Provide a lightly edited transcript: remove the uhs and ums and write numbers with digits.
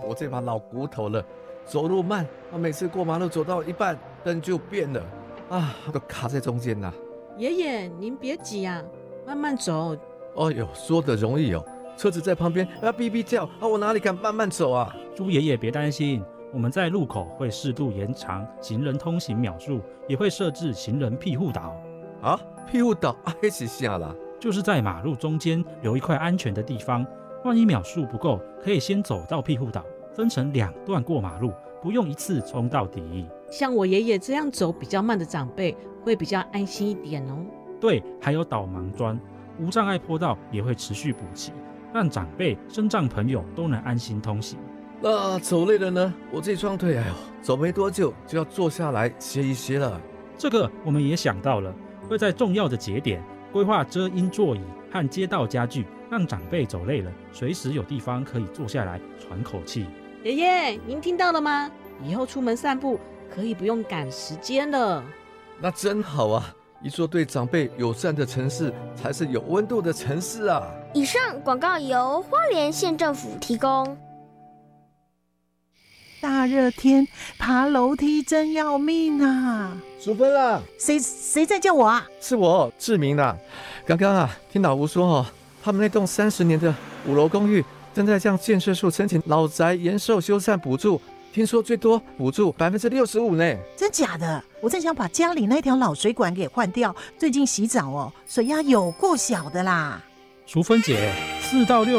我这把老骨头了，走路慢，每次过马路走到一半灯就变了都卡在中间啦。 爷爷您别急啊，慢慢走。 哦哟，说的容易车子在旁边哔哔叫我哪里敢慢慢走啊？ 猪爷爷别担心，我们在路口会适度延长行人通行秒数，也会设置行人庇护岛。 庇护岛那是啥啦？ 就是在马路中间留一块安全的地方，万一秒数不够，可以先走到庇护岛，分成2段过马路，不用一次冲到底。 像我爷爷这样走比较慢的长辈会比较安心一点哦。 对，还有导盲砖，无障碍坡道也会持续补齐，让长辈、身障朋友都能安心通行。 那走累了呢？我这双腿走没多久就要坐下来歇一歇了。 这个我们也想到了，会在重要的节点规划遮阴座椅和街道家具，让长辈走累了随时有地方可以坐下来喘口气。 爷爷您听到了吗？以后出门散步可以不用赶时间了。 那真好啊，一座对长辈友善的城市才是有温度的城市啊。 以上广告由花莲县政府提供。 大热天爬楼梯真要命啊！ 淑芬啊， 谁在叫我啊？ 是我志明啦。刚刚听老吴说他们那栋30年的5楼公寓正在向建设处申请老宅延寿修缮补助，听说最多补助65%呢。 真假的？我正想把家里那条老水管给换掉，最近洗澡水压有够小的啦。 淑芬姐，4到6